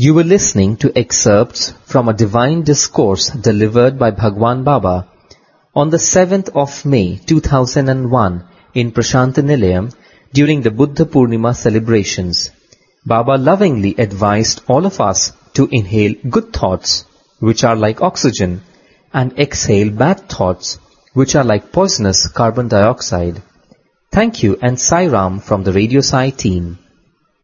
You were listening to excerpts from a divine discourse delivered by Bhagwan Baba on the 7th of May 2001 in Prashantanilayam during the Buddha Purnima celebrations. Baba lovingly advised all of us to inhale good thoughts, which are like oxygen, and exhale bad thoughts, which are like poisonous carbon dioxide. Thank you and Sai Ram from the Radio Sai team.